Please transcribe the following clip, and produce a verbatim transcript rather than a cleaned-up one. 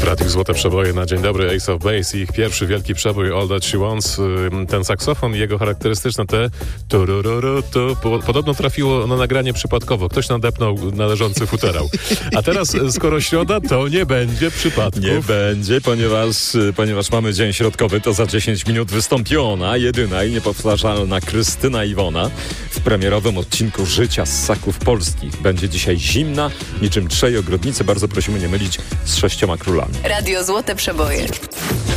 Radiu Złote Przeboje na dzień dobry, Ace of Base i ich pierwszy wielki przebój All That She Wants. Ten saksofon i jego charakterystyczne te turururu, tu, podobno trafiło na nagranie przypadkowo. Ktoś nadepnął należący futerał. A teraz, skoro środa, to nie będzie przypadków. Nie będzie, ponieważ, ponieważ mamy dzień środkowy, to za dziesięć minut wystąpi ona, jedyna i niepowtarzalna Krystyna Iwona w premierowym odcinku Życia z Ssaków Polskich. Będzie dzisiaj zimna, niczym trzej ogrodnicy. Bardzo prosimy nie mylić z sześcioma królami. Radio Złote Przeboje.